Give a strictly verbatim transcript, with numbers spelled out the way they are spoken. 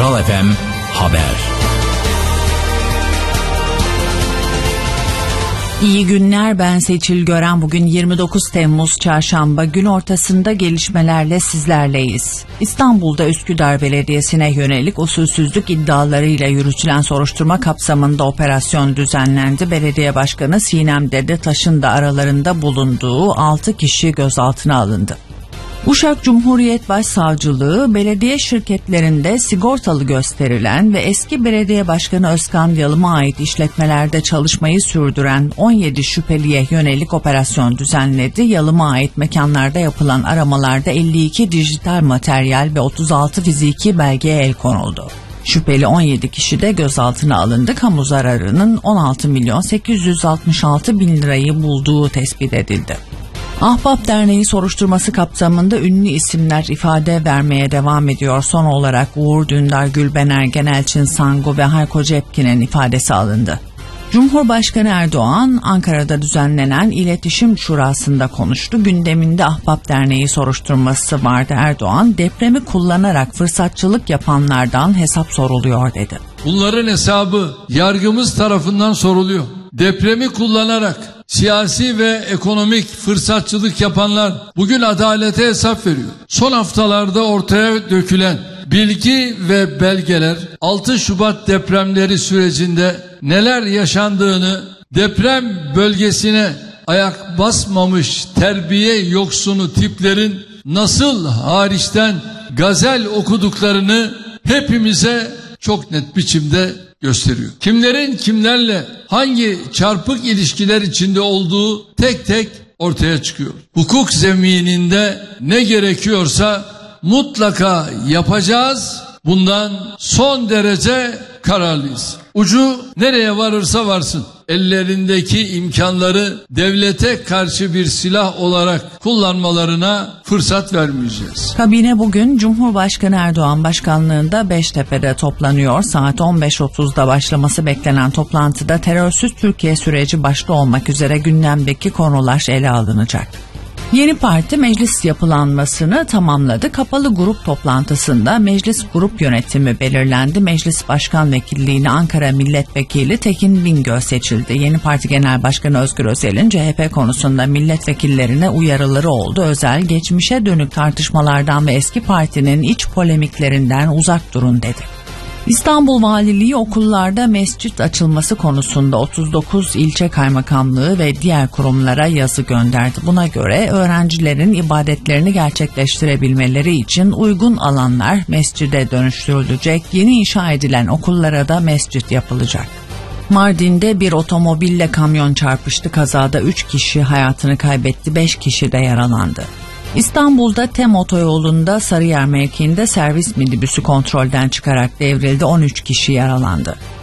Kral F M Haber. İyi günler, ben Seçil Gören. Bugün yirmi dokuz Temmuz Çarşamba, gün ortasında gelişmelerle sizlerleyiz. İstanbul'da Üsküdar Belediyesi'ne yönelik usulsüzlük iddialarıyla yürütülen soruşturma kapsamında operasyon düzenlendi. Belediye Başkanı Sinem Dedetaş'ın da aralarında bulunduğu altı kişi gözaltına alındı. Uşak Cumhuriyet Başsavcılığı, belediye şirketlerinde sigortalı gösterilen ve eski belediye başkanı Özkan Yalım'a ait işletmelerde çalışmayı sürdüren on yedi şüpheliye yönelik operasyon düzenledi. Yalım'a ait mekanlarda yapılan aramalarda elli iki dijital materyal ve otuz altı fiziki belgeye el konuldu. Şüpheli on yedi kişi de gözaltına alındı. Kamu zararının on altı milyon sekiz yüz altmış altı bin lirayı bulduğu tespit edildi. Ahbap Derneği soruşturması kapsamında ünlü isimler ifade vermeye devam ediyor. Son olarak Uğur Dündar, Gülben Ergen, Elçin Sangu ve Hayko Cepkin'in ifadesi alındı. Cumhurbaşkanı Erdoğan, Ankara'da düzenlenen İletişim Şurası'nda konuştu. Gündeminde Ahbap Derneği soruşturması vardı. Erdoğan, depremi kullanarak fırsatçılık yapanlardan hesap soruluyor dedi. Bunların hesabı yargımız tarafından soruluyor. Depremi kullanarak siyasi ve ekonomik fırsatçılık yapanlar bugün adalete hesap veriyor. Son haftalarda ortaya dökülen bilgi ve belgeler altı Şubat depremleri sürecinde neler yaşandığını, deprem bölgesine ayak basmamış terbiye yoksunu tiplerin nasıl hariçten gazel okuduklarını hepimize çok net biçimde gösteriyor. Kimlerin kimlerle hangi çarpık ilişkiler içinde olduğu tek tek ortaya çıkıyor. Hukuk zemininde ne gerekiyorsa mutlaka yapacağız. Bundan son derece kararlıyız. Ucu nereye varırsa varsın, ellerindeki imkanları devlete karşı bir silah olarak kullanmalarına fırsat vermeyeceğiz. Kabine bugün Cumhurbaşkanı Erdoğan başkanlığında Beştepe'de toplanıyor. Saat on beş otuzda başlaması beklenen toplantıda terörsüz Türkiye süreci başta olmak üzere gündemdeki konular ele alınacak. Yeni parti meclis yapılanmasını tamamladı. Kapalı grup toplantısında meclis grup yönetimi belirlendi. Meclis Başkan Vekilliğine Ankara Milletvekili Tekin Bingöl seçildi. Yeni Parti Genel Başkanı Özgür Özel'in C H P konusunda milletvekillerine uyarıları oldu. Özel, geçmişe dönük tartışmalardan ve eski partinin iç polemiklerinden uzak durun dedi. İstanbul Valiliği okullarda mescit açılması konusunda otuz dokuz ilçe kaymakamlığı ve diğer kurumlara yazı gönderdi. Buna göre öğrencilerin ibadetlerini gerçekleştirebilmeleri için uygun alanlar mescide dönüştürülecek. Yeni inşa edilen okullara da mescit yapılacak. Mardin'de bir otomobille kamyon çarpıştı. Kazada üç kişi hayatını kaybetti, beş kişi de yaralandı. İstanbul'da Tem Otoyolu'nda Sarıyer mevkiinde servis minibüsü kontrolden çıkarak devrildi. on üç kişi yaralandı.